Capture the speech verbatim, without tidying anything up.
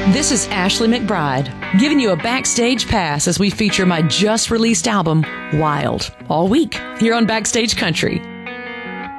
This is Ashley McBride, giving you a backstage pass as we feature my just-released album, Wild, all week here on Backstage Country.